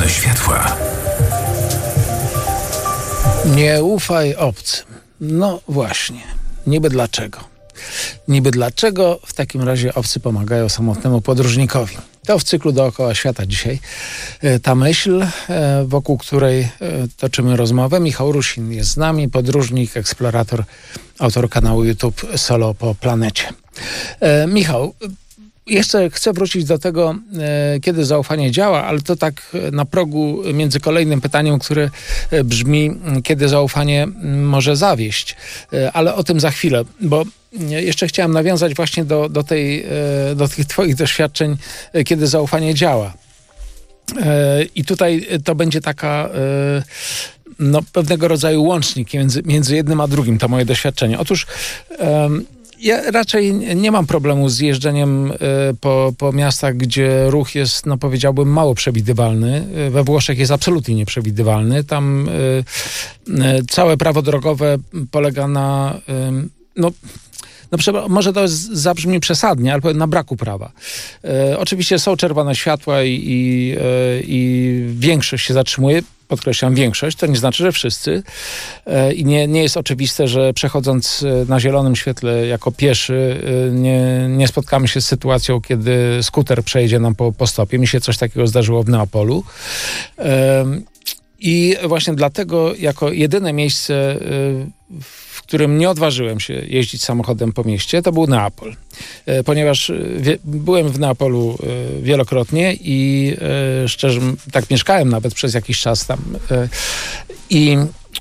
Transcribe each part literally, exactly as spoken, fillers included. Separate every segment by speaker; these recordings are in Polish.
Speaker 1: Przewrotne światła.
Speaker 2: Nie ufaj obcym. No właśnie. Niby dlaczego? Niby dlaczego w takim razie obcy pomagają samotnemu podróżnikowi? To w cyklu Dookoła Świata dzisiaj ta myśl, wokół której toczymy rozmowę. Michał Rusin jest z nami, podróżnik, eksplorator, autor kanału YouTube Solo po planecie. Michał, jeszcze chcę wrócić do tego, kiedy zaufanie działa, ale to tak na progu między kolejnym pytaniem, które brzmi, kiedy zaufanie może zawieść. Ale o tym za chwilę, bo jeszcze chciałem nawiązać właśnie do, do, tej, do tych twoich doświadczeń, kiedy zaufanie działa. I tutaj to będzie taka no, pewnego rodzaju łącznik między, między jednym a drugim, to moje doświadczenie. Otóż ja raczej nie mam problemu z jeżdżeniem po, po miastach, gdzie ruch jest, no powiedziałbym, mało przewidywalny. We Włoszech jest absolutnie nieprzewidywalny. Tam całe prawo drogowe polega na... no No, może to zabrzmi przesadnie, ale powiem na braku prawa. E, oczywiście są czerwone światła i, i, e, i większość się zatrzymuje. Podkreślam, większość. To nie znaczy, że wszyscy. E, I nie, nie jest oczywiste, że przechodząc na zielonym świetle jako pieszy e, nie, nie spotkamy się z sytuacją, kiedy skuter przejedzie nam po, po stopie. Mi się coś takiego zdarzyło w Neapolu. E, I właśnie dlatego jako jedyne miejsce, w którym nie odważyłem się jeździć samochodem po mieście, to był Neapol. Ponieważ wie, byłem w Neapolu wielokrotnie i szczerze, tak mieszkałem nawet przez jakiś czas tam. I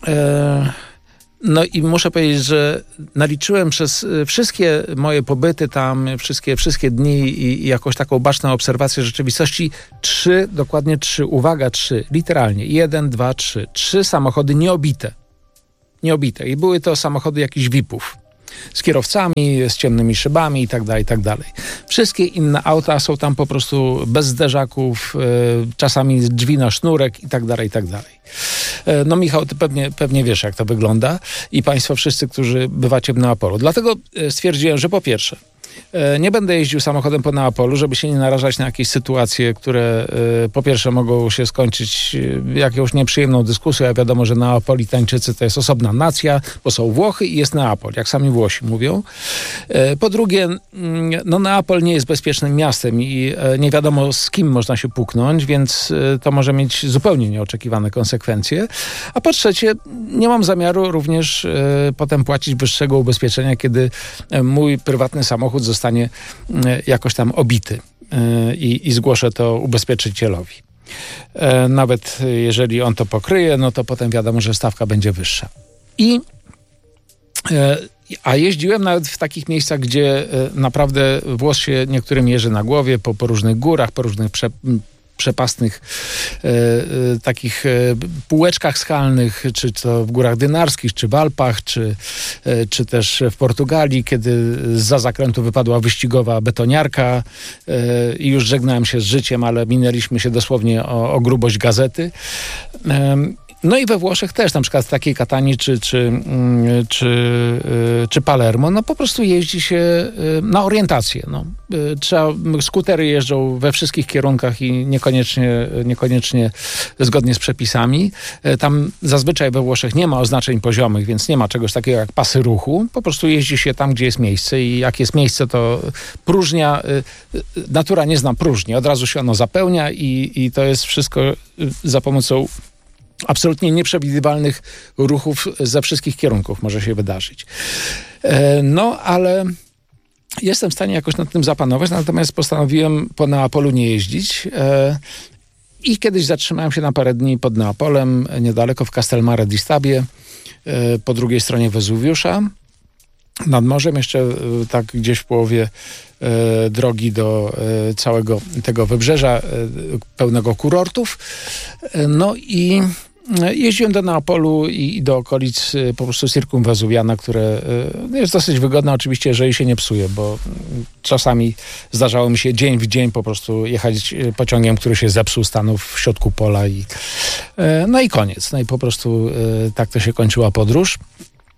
Speaker 2: no i muszę powiedzieć, że naliczyłem przez wszystkie moje pobyty tam, wszystkie, wszystkie dni i, i jakąś taką baczną obserwację rzeczywistości, trzy, dokładnie trzy, uwaga, trzy, literalnie, jeden, dwa, trzy, trzy samochody nieobite. Nieobite. I były to samochody jakichś V I P-ów. Z kierowcami, z ciemnymi szybami i tak dalej, i tak dalej. Wszystkie inne auta są tam po prostu bez zderzaków, y, czasami drzwi na sznurek i tak dalej, i tak dalej. Y, no Michał, ty pewnie, pewnie wiesz, jak to wygląda i państwo wszyscy, którzy bywacie w Neapolu. Dlatego stwierdziłem, że po pierwsze, nie będę jeździł samochodem po Neapolu, żeby się nie narażać na jakieś sytuacje, które y, po pierwsze mogą się skończyć y, jakąś nieprzyjemną dyskusją. Ja wiadomo, że Neapolitańczycy to jest osobna nacja, bo są Włochy i jest Neapol, jak sami Włosi mówią. Y, po drugie, y, no Neapol nie jest bezpiecznym miastem i y, nie wiadomo z kim można się puknąć, więc y, to może mieć zupełnie nieoczekiwane konsekwencje. A po trzecie, nie mam zamiaru również y, potem płacić wyższego ubezpieczenia, kiedy y, mój prywatny samochód zostanie jakoś tam obity i, i zgłoszę to ubezpieczycielowi. Nawet jeżeli on to pokryje, no to potem wiadomo, że stawka będzie wyższa. I a jeździłem nawet w takich miejscach, gdzie naprawdę włos się niektórym jeży na głowie, po, po różnych górach, po różnych prze, przepastnych e, e, takich e, półeczkach skalnych, czy to w Górach Dynarskich, czy w Alpach, czy, e, czy też w Portugalii, kiedy zza zakrętu wypadła wyścigowa betoniarka e, i już żegnałem się z życiem, ale minęliśmy się dosłownie o, o grubość gazety. E, No i we Włoszech też, na przykład w takiej Katanii czy, czy, czy, czy Palermo, no po prostu jeździ się na orientację. No. Trzeba, skutery jeżdżą we wszystkich kierunkach i niekoniecznie, niekoniecznie zgodnie z przepisami. Tam zazwyczaj we Włoszech nie ma oznaczeń poziomych, więc nie ma czegoś takiego jak pasy ruchu. Po prostu jeździ się tam, gdzie jest miejsce i jak jest miejsce, to próżnia, natura nie zna próżni. Od razu się ono zapełnia i, i to jest wszystko za pomocą absolutnie nieprzewidywalnych ruchów ze wszystkich kierunków może się wydarzyć. No, ale jestem w stanie jakoś nad tym zapanować, natomiast postanowiłem po Neapolu nie jeździć. I kiedyś zatrzymałem się na parę dni pod Neapolem, niedaleko w Castelmare di Stabie, po drugiej stronie Wezuwiusza. Nad morzem, jeszcze tak gdzieś w połowie e, drogi do e, całego tego wybrzeża e, pełnego kurortów. E, no i jeździłem do Neapolu i, i do okolic e, po prostu Circum Vesuviana, które e, jest dosyć wygodne oczywiście, jeżeli się nie psuje, bo czasami zdarzało mi się dzień w dzień po prostu jechać pociągiem, który się zepsuł, stanął w środku pola i e, no i koniec. No i po prostu e, tak to się kończyła podróż.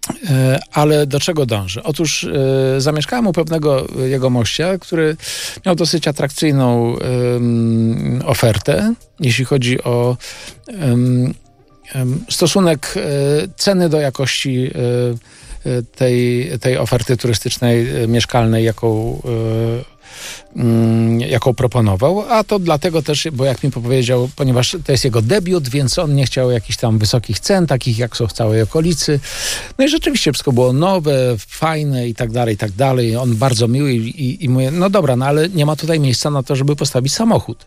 Speaker 2: Ale do czego dążę? Otóż e, zamieszkałem u pewnego jego mościa, który miał dosyć atrakcyjną e, ofertę, jeśli chodzi o e, e, stosunek e, ceny do jakości e, tej, tej oferty turystycznej, e, mieszkalnej, jaką e, jaką proponował, a to dlatego też, bo jak mi powiedział, ponieważ to jest jego debiut, więc on nie chciał jakichś tam wysokich cen, takich jak są w całej okolicy. No i rzeczywiście wszystko było nowe, fajne i tak dalej, i tak dalej. On bardzo miły i, i, i mówię, no dobra, no ale nie ma tutaj miejsca na to, żeby postawić samochód.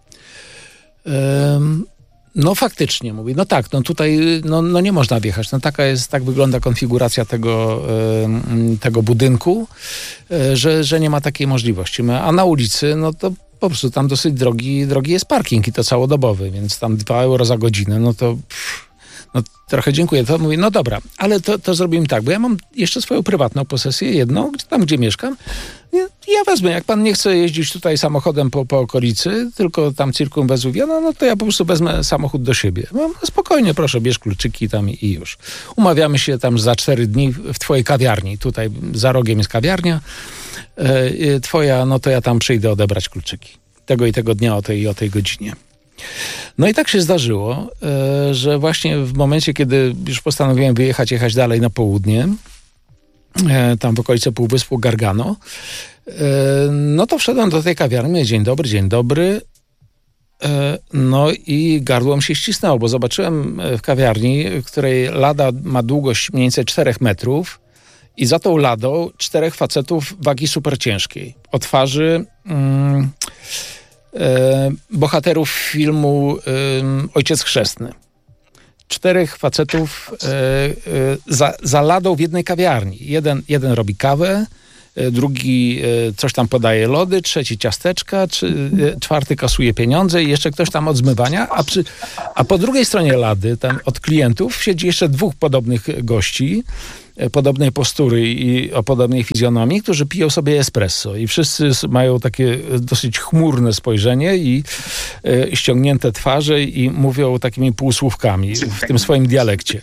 Speaker 2: Um, No faktycznie, mówi, no tak, no tutaj no, no nie można wjechać. No taka jest, tak wygląda konfiguracja tego, y, tego budynku, y, że, że nie ma takiej możliwości. A na ulicy, no to po prostu tam dosyć drogi, drogi jest parking i to całodobowy, więc tam dwa euro za godzinę, no to pff, no trochę dziękuję. To mówi, no dobra, ale to, to zrobimy tak, bo ja mam jeszcze swoją prywatną posesję, jedną, tam gdzie mieszkam. Ja wezmę, jak pan nie chce jeździć tutaj samochodem po, po okolicy, tylko tam Circum Vesuvia, no, no to ja po prostu wezmę samochód do siebie. No, spokojnie, proszę, bierz kluczyki tam i, i już. Umawiamy się tam za cztery dni w twojej kawiarni. Tutaj za rogiem jest kawiarnia e, twoja, no to ja tam przyjdę odebrać kluczyki. Tego i tego dnia o tej i o tej godzinie. No i tak się zdarzyło, e, że właśnie w momencie, kiedy już postanowiłem wyjechać, jechać dalej na południe, e, tam w okolice Półwyspu Gargano, e, no to wszedłem do tej kawiarni, dzień dobry, dzień dobry, e, no i gardło mi się ścisnęło, bo zobaczyłem w kawiarni, w której lada ma długość mniej więcej czterech metrów i za tą ladą czterech facetów wagi super ciężkiej. O twarzy... Mm, E, bohaterów filmu e, Ojciec Chrzestny. Czterech facetów e, e, za, za ladą w jednej kawiarni. Jeden, jeden robi kawę, e, drugi e, coś tam podaje lody, trzeci ciasteczka, czy, e, czwarty kasuje pieniądze i jeszcze ktoś tam od zmywania, a, przy, a po drugiej stronie lady, tam od klientów, siedzi jeszcze dwóch podobnych gości, podobnej postury i o podobnej fizjonomii, którzy piją sobie espresso i wszyscy mają takie dosyć chmurne spojrzenie i e, ściągnięte twarze i mówią takimi półsłówkami w tym swoim dialekcie.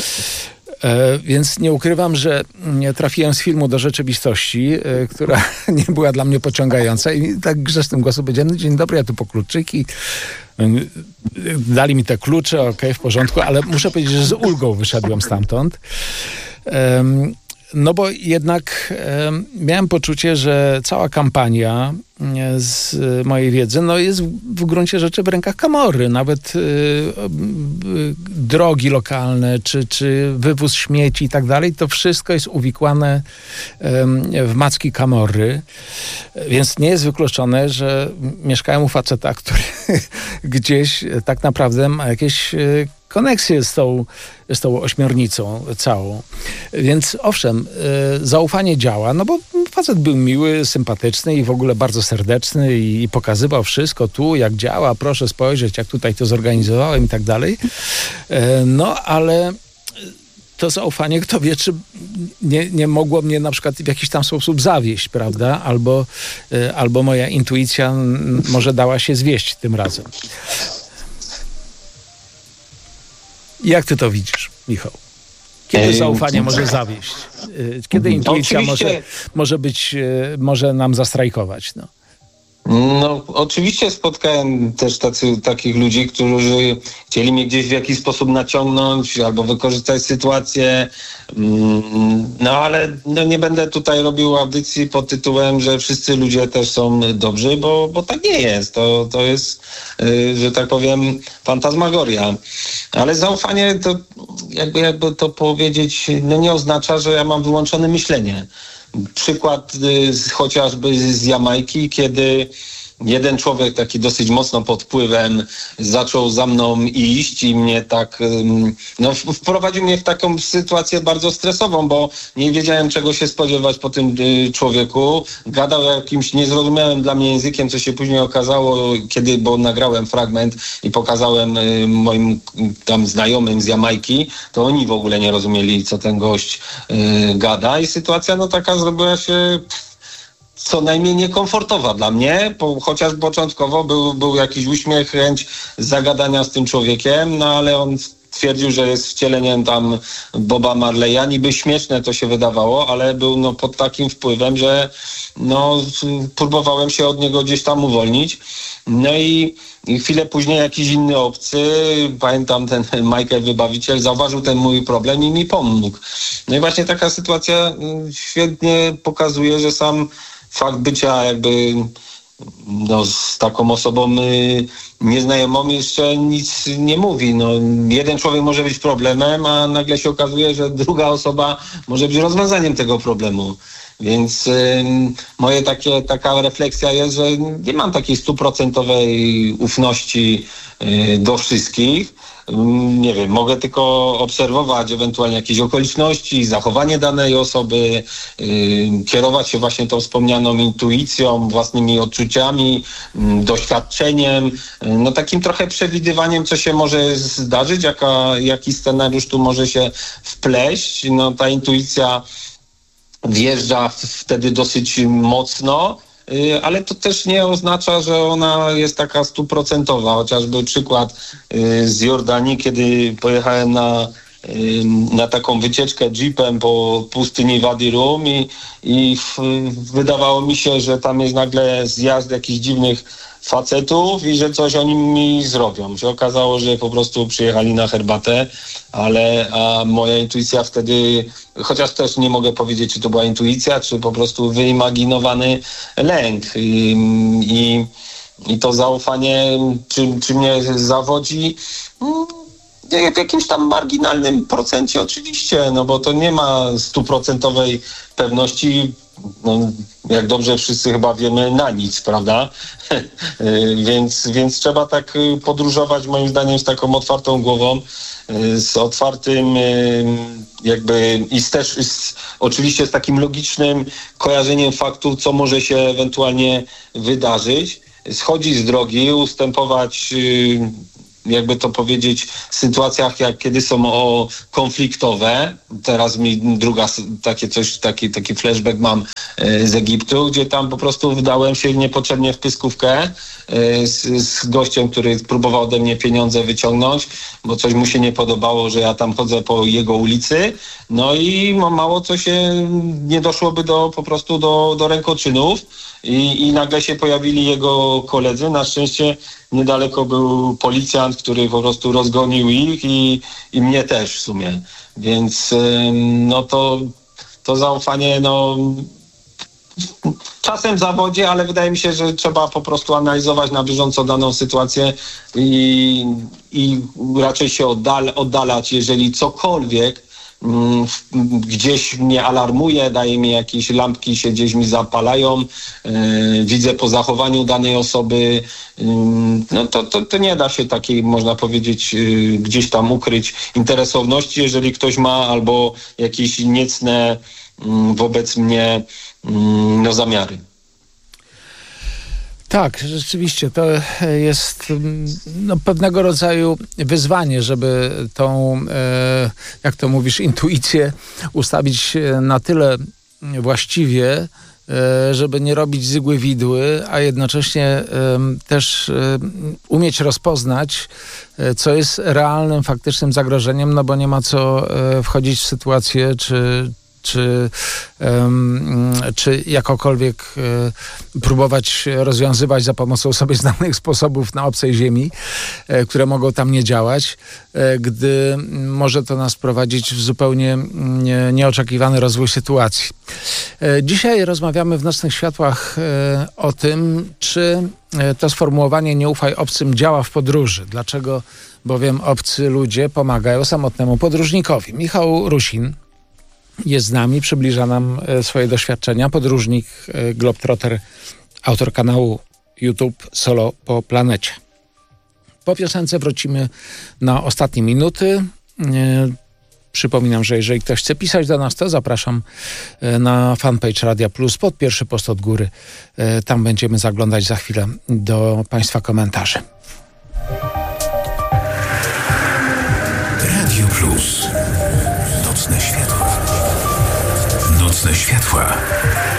Speaker 2: E, więc nie ukrywam, że nie trafiłem z filmu do rzeczywistości, e, która nie była dla mnie pociągająca i tak grzecznym głosem powiedziałem, dzień dobry, ja tu po kluczyki. Dali mi te klucze, okej, okay, w porządku, ale muszę powiedzieć, że z ulgą wyszedłem stamtąd. Um, no bo jednak um, miałem poczucie, że cała kampania z mojej wiedzy no jest w gruncie rzeczy w rękach Camorry. Nawet y, y, drogi lokalne, czy, czy wywóz śmieci i tak dalej, to wszystko jest uwikłane y, w macki Camorry. Więc nie jest wykluczone, że mieszkałem u faceta, który gdzieś tak naprawdę ma jakieś y, koneksję z tą, z tą ośmiornicą całą. Więc owszem, y, zaufanie działa, no bo facet był miły, sympatyczny i w ogóle bardzo serdeczny i, i pokazywał wszystko tu, jak działa, proszę spojrzeć, jak tutaj to zorganizowałem i tak dalej. Y, no, ale to zaufanie, kto wie, czy nie, nie mogło mnie na przykład w jakiś tam sposób zawieść, prawda? Albo, y, albo moja intuicja m, może dała się zwieść tym razem. Jak ty to widzisz, Michał? Kiedy zaufanie może zawieść? Kiedy intuicja może, może być, może nam zastrajkować? No.
Speaker 1: No, oczywiście spotkałem też tacy, takich ludzi, którzy chcieli mnie gdzieś w jakiś sposób naciągnąć albo wykorzystać sytuację. No ale no, nie będę tutaj robił audycji pod tytułem, że wszyscy ludzie też są dobrzy, bo, bo tak nie jest. To, to jest, że tak powiem, fantasmagoria. Ale zaufanie to, jakby, jakby to powiedzieć, no nie oznacza, że ja mam wyłączone myślenie. Przykład y, chociażby z Jamajki, kiedy jeden człowiek taki dosyć mocno pod wpływem zaczął za mną iść i mnie tak, no wprowadził mnie w taką sytuację bardzo stresową, bo nie wiedziałem, czego się spodziewać po tym człowieku. Gadał jakimś niezrozumiałym dla mnie językiem, co się później okazało, kiedy, bo nagrałem fragment i pokazałem moim tam znajomym z Jamajki, to oni w ogóle nie rozumieli, co ten gość gada i sytuacja no taka zrobiła się co najmniej niekomfortowa dla mnie, bo chociaż początkowo był, był jakiś uśmiech, chęć zagadania z tym człowiekiem, no ale on twierdził, że jest wcieleniem tam Boba Marleya. Niby śmieszne to się wydawało, ale był no pod takim wpływem, że no próbowałem się od niego gdzieś tam uwolnić. No i, i chwilę później jakiś inny obcy, pamiętam ten Michael Wybawiciel, zauważył ten mój problem i mi pomógł. No i właśnie taka sytuacja świetnie pokazuje, że sam fakt bycia jakby no, z taką osobą y, nieznajomą jeszcze nic nie mówi. No, jeden człowiek może być problemem, a nagle się okazuje, że druga osoba może być rozwiązaniem tego problemu. Więc y, moje takie, taka refleksja jest, że nie mam takiej stuprocentowej ufności y, do wszystkich. Nie wiem, mogę tylko obserwować ewentualnie jakieś okoliczności, zachowanie danej osoby, yy, kierować się właśnie tą wspomnianą intuicją, własnymi odczuciami, yy, doświadczeniem, yy, no takim trochę przewidywaniem, co się może zdarzyć, jaka, jaki scenariusz tu może się wpleść. No ta intuicja wjeżdża wtedy dosyć mocno, ale to też nie oznacza, że ona jest taka stuprocentowa. Chociażby przykład z Jordanii, kiedy pojechałem na, na taką wycieczkę jeepem po pustyni Wadi Rum i, i w, wydawało mi się, że tam jest nagle zjazd jakichś dziwnych facetów i że coś oni mi zrobią. Się okazało, że po prostu przyjechali na herbatę, ale a moja intuicja wtedy, chociaż też nie mogę powiedzieć, czy to była intuicja, czy po prostu wyimaginowany lęk. I, i, i to zaufanie, czy, czy mnie zawodzi? W jakimś tam marginalnym procencie oczywiście, no bo to nie ma stuprocentowej pewności, no, jak dobrze wszyscy chyba wiemy, na nic, prawda? więc, więc trzeba tak podróżować moim zdaniem z taką otwartą głową, z otwartym jakby i z też z, oczywiście z takim logicznym kojarzeniem faktu, co może się ewentualnie wydarzyć, schodzić z drogi, ustępować, jakby to powiedzieć, w sytuacjach, jak kiedy są o konfliktowe. Teraz mi druga takie coś, taki, taki flashback mam z Egiptu, gdzie tam po prostu wdałem się niepotrzebnie w pyskówkę z, z gościem, który próbował ode mnie pieniądze wyciągnąć, bo coś mu się nie podobało, że ja tam chodzę po jego ulicy. No i mało co się nie doszłoby do po prostu do, do rękoczynów. I, I nagle się pojawili jego koledzy. Na szczęście niedaleko był policjant, który po prostu rozgonił ich i, i mnie też w sumie. Więc no to, to zaufanie no czasem zawodzi, ale wydaje mi się, że trzeba po prostu analizować na bieżąco daną sytuację i, i raczej się oddal, oddalać, jeżeli cokolwiek gdzieś mnie alarmuje, daje mi jakieś lampki, się gdzieś mi zapalają, yy, widzę po zachowaniu danej osoby, yy, no to, to, to nie da się takiej, można powiedzieć, yy, gdzieś tam ukryć interesowności, jeżeli ktoś ma albo jakieś niecne yy, wobec mnie yy, no, zamiary.
Speaker 2: Tak, rzeczywiście to jest no, pewnego rodzaju wyzwanie, żeby tą, e, jak to mówisz, intuicję ustawić na tyle właściwie, e, żeby nie robić zygły widły, a jednocześnie e, też e, umieć rozpoznać, e, co jest realnym, faktycznym zagrożeniem, no bo nie ma co e, wchodzić w sytuację, czy Czy, um, czy jakokolwiek e, próbować rozwiązywać za pomocą sobie znanych sposobów na obcej ziemi, e, które mogą tam nie działać, e, gdy może to nas prowadzić w zupełnie nie, nieoczekiwany rozwój sytuacji. E, dzisiaj rozmawiamy w Nocnych Światłach e, o tym, czy to sformułowanie "nie ufaj obcym" działa w podróży. Dlaczego bowiem obcy ludzie pomagają samotnemu podróżnikowi. Michał Rusin jest z nami, przybliża nam swoje doświadczenia. Podróżnik, globetrotter, autor kanału YouTube Solo po planecie. Po piosence wrócimy na ostatnie minuty. Przypominam, że jeżeli ktoś chce pisać do nas, to zapraszam na fanpage Radia Plus pod pierwszy post od góry. Tam będziemy zaglądać za chwilę do Państwa komentarzy.
Speaker 3: Radio Plus. Nocne światła. Nocne światła.